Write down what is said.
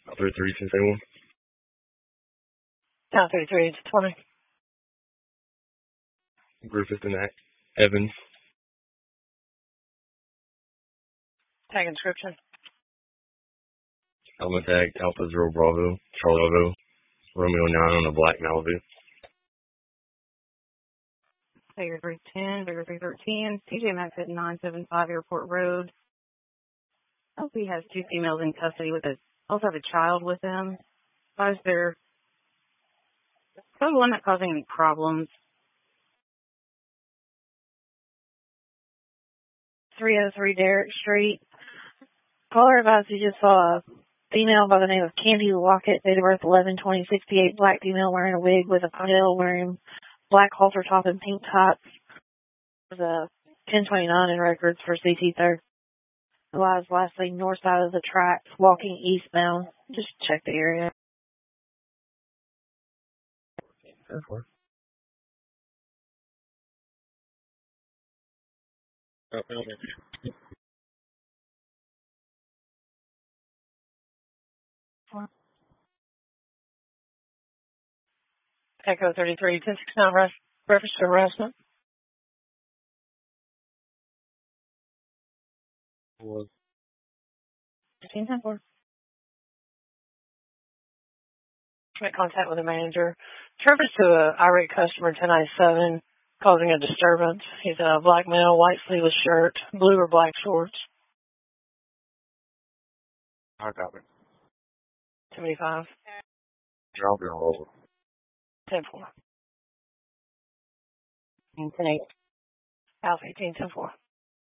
33, 1071. Town 33, it's 20. Griffith and Evans. Tag inscription. Element tag Alpha Zero Bravo, Charlie Bravo, Romeo 9 on a black Malibu. Figure 310, figure 313, TJ Maxx at 975 Airport Road. LP has 2 females in custody with also have a child with them. Why is there code 1 not causing any problems? 303 Derrick Street. Caller advised he just saw a female by the name of Candy Lockett, date of birth 11/20/68, black female wearing a wig with a ponytail, wearing black halter top and pink tops. There's a 1029 in records for CT third. Lies lastly north side of the tracks, walking eastbound. Just check the area. Therefore. Echo 33, 1069 reference to harassment. Was 1510. Make contact with the manager. Reference to an irate customer 1097 causing a disturbance. He's a black male, white sleeveless shirt, blue or black shorts. I got it. 75. I'll be all over. 10-4. 10-8. Alpha 18, 10-4.